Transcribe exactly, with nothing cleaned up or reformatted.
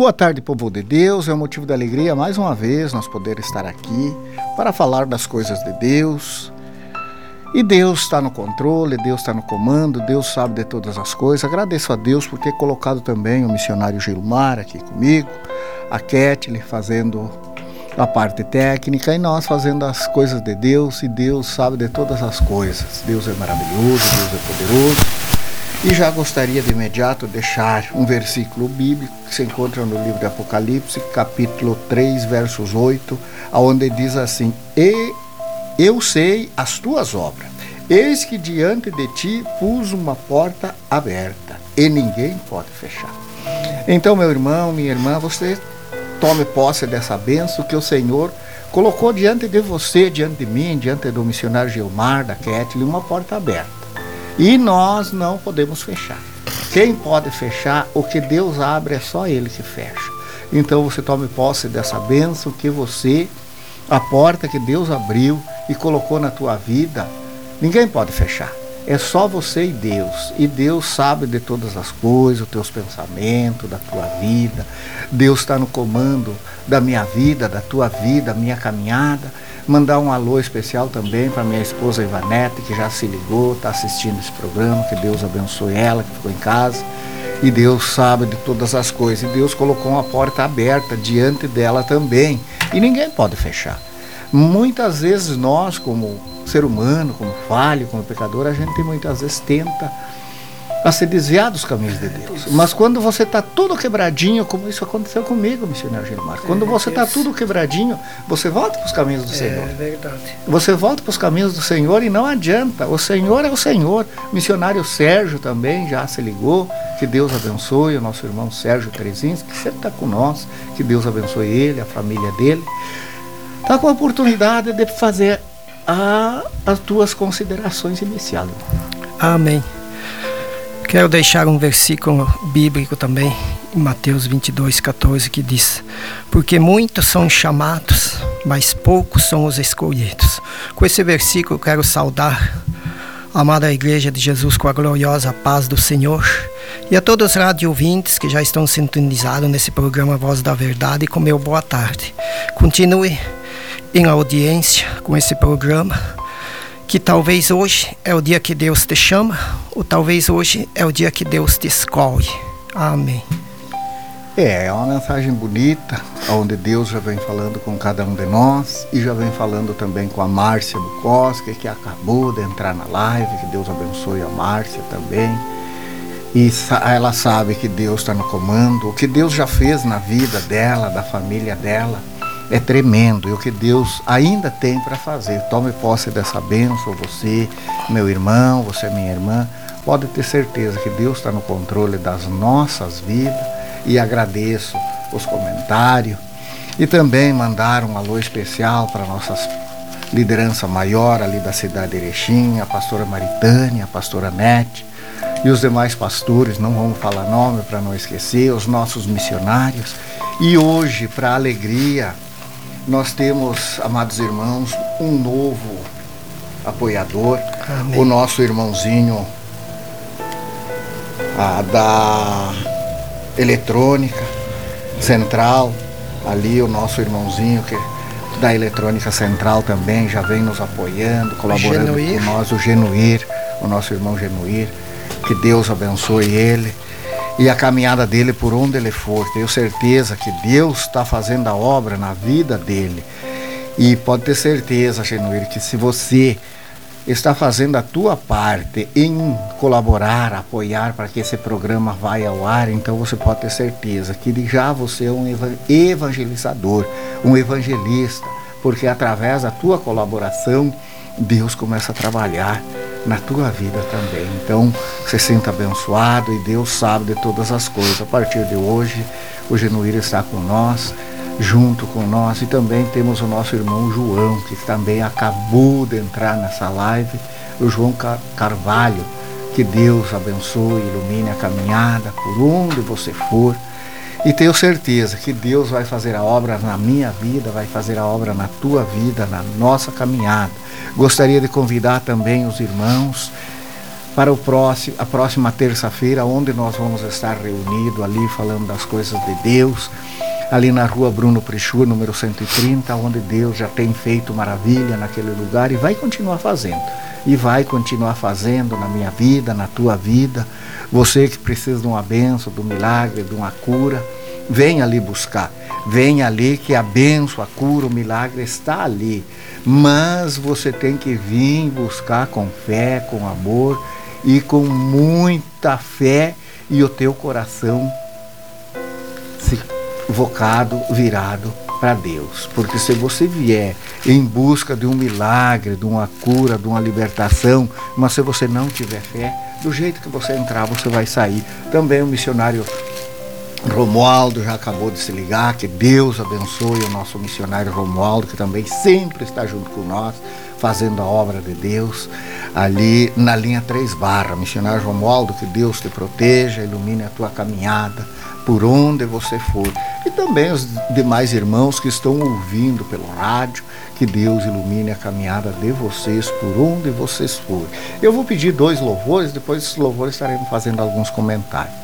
Boa tarde, povo de Deus. É um motivo de alegria mais uma vez nós poder estar aqui para falar das coisas de Deus. E Deus está no controle, Deus está no comando, Deus sabe de todas as coisas. Agradeço a Deus por ter colocado também o missionário Gilmar aqui comigo, a Kathleen fazendo a parte técnica e nós fazendo as coisas de Deus. E Deus sabe de todas as coisas. Deus é maravilhoso, Deus é poderoso. E já gostaria de imediato deixar um versículo bíblico que se encontra no livro de Apocalipse, capítulo três, versos oito, onde diz assim: E eu sei as tuas obras, eis que diante de ti pus uma porta aberta, e ninguém pode fechar. Então, meu irmão, minha irmã, você tome posse dessa bênção que o Senhor colocou diante de você, diante de mim, diante do missionário Gilmar, da Kathleen, uma porta aberta. E nós não podemos fechar. Quem pode fechar, o que Deus abre é só Ele que fecha. Então você tome posse dessa bênção que você, a porta que Deus abriu e colocou na tua vida, ninguém pode fechar. É só você e Deus. E Deus sabe de todas as coisas, os teus pensamentos, da tua vida. Deus está no comando da minha vida, da tua vida, minha caminhada. Mandar um alô especial também para minha esposa Ivanete, que já se ligou, está assistindo esse programa. Que Deus abençoe ela, que ficou em casa. E Deus sabe de todas as coisas. E Deus colocou uma porta aberta diante dela também. E ninguém pode fechar. Muitas vezes nós, como ser humano, como falho, como pecador, a gente muitas vezes tenta a se desviar dos caminhos de Deus. Mas quando você está tudo quebradinho, como isso aconteceu comigo, missionário Gilmar, quando você está tudo quebradinho, você volta para os caminhos do Senhor. É verdade. Você volta para os caminhos do Senhor e não adianta. O Senhor é o Senhor. Missionário Sérgio também já se ligou. Que Deus abençoe o nosso irmão Sérgio Terezinski, que sempre está com nós. Que Deus abençoe ele, a família dele. Está com a oportunidade de fazer a, as tuas considerações iniciais. Amém. Quero deixar um versículo bíblico também, em Mateus vinte e dois, catorze, que diz: porque muitos são chamados, mas poucos são os escolhidos. Com esse versículo quero saudar a amada Igreja de Jesus com a gloriosa paz do Senhor e a todos os rádio ouvintes que já estão sintonizados nesse programa Voz da Verdade, com meu boa tarde. Continue em audiência com esse programa, que talvez hoje é o dia que Deus te chama, ou talvez hoje é o dia que Deus te escolhe. Amém. É, é uma mensagem bonita, onde Deus já vem falando com cada um de nós, e já vem falando também com a Márcia Bukowski, que acabou de entrar na live. Que Deus abençoe a Márcia também. E ela sabe que Deus está no comando. O que Deus já fez na vida dela, da família dela, é tremendo, e o que Deus ainda tem para fazer. Tome posse dessa bênção, você, meu irmão, você, minha irmã. Pode ter certeza que Deus está no controle das nossas vidas. E agradeço os comentários. E também mandar um alô especial para a nossa liderança maior ali da cidade de Erechim, a pastora Maritânia, a pastora Nete, e os demais pastores, não vamos falar nome para não esquecer, os nossos missionários. E hoje, para alegria, nós temos, amados irmãos, um novo apoiador. Amém. O nosso irmãozinho ah, da eletrônica central, ali o nosso irmãozinho que da eletrônica central também já vem nos apoiando, colaborando Genuir. com nós, o Genuir, o nosso irmão Genuir. Que Deus abençoe ele e a caminhada dele por onde ele for. Tenho certeza que Deus está fazendo a obra na vida dele. E pode ter certeza, Genuíno, que se você está fazendo a tua parte em colaborar, apoiar para que esse programa vá ao ar, então você pode ter certeza que já você é um evangelizador, um evangelista, porque através da tua colaboração Deus começa a trabalhar na tua vida também. Então, se sinta abençoado, e Deus sabe de todas as coisas. A partir de hoje, o Genuíno está com nós, junto com nós, e também temos o nosso irmão João, que também acabou de entrar nessa live, o João Carvalho. Que Deus abençoe, ilumine a caminhada por onde você for. E tenho certeza que Deus vai fazer a obra na minha vida, vai fazer a obra na tua vida, na nossa caminhada. Gostaria de convidar também os irmãos para o próximo, a próxima terça-feira, onde nós vamos estar reunidos ali falando das coisas de Deus, ali na rua Bruno Prichua, número cento e trinta, onde Deus já tem feito maravilha naquele lugar e vai continuar fazendo. E vai continuar fazendo na minha vida, na tua vida. Você que precisa de uma bênção, de um milagre, de uma cura, vem ali buscar. Vem ali que a bênção, a cura, o milagre está ali. Mas você tem que vir buscar com fé, com amor e com muita fé e o teu coração se vocado, virado para Deus. Porque se você vier em busca de um milagre, de uma cura, de uma libertação, mas se você não tiver fé, do jeito que você entrar, você vai sair. Também o missionário Romualdo já acabou de se ligar, que Deus abençoe o nosso missionário Romualdo, que também sempre está junto com nós, fazendo a obra de Deus, ali na linha três barra. Missionário Romualdo, que Deus te proteja, ilumine a tua caminhada, por onde você for. E também os demais irmãos que estão ouvindo pelo rádio, que Deus ilumine a caminhada de vocês, por onde vocês forem. Eu vou pedir dois louvores, depois desses louvores estaremos fazendo alguns comentários.